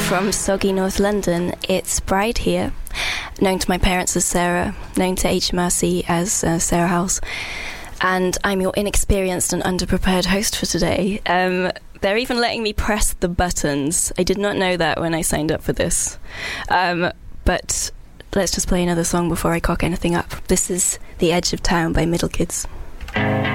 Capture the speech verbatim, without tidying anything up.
from soggy North London. It's Bride here, known to my parents as Sarah, known to H M R C as uh, Sarah Howells, and I'm your inexperienced and underprepared host for today. Um, they're even letting me press the buttons. I did not know that when I signed up for this. Um, but let's just play another song before I cock anything up. This is The Edge of Town by Middle Kids.